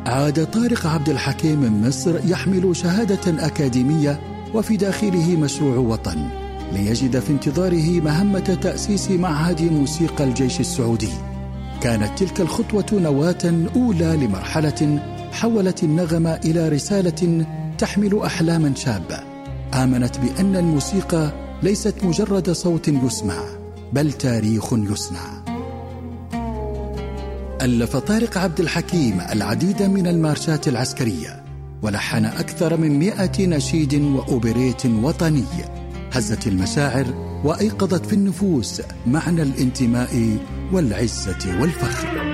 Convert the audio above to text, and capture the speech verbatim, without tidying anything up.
عاد طارق عبد الحكيم من مصر يحمل شهادة أكاديمية وفي داخله مشروع وطن، ليجد في انتظاره مهمة تأسيس معهد موسيقى الجيش السعودي. كانت تلك الخطوة نواة أولى لمرحلة حولت النغمة إلى رسالة تحمل أحلاما شابة، آمنت بأن الموسيقى ليست مجرد صوت يسمع، بل تاريخ يصنع. ألف طارق عبد الحكيم العديد من المارشات العسكرية، ولحن أكثر من مئة نشيد وأوبريت وطني هزت المشاعر وأيقظت في النفوس معنى الانتماء والعزة والفخر.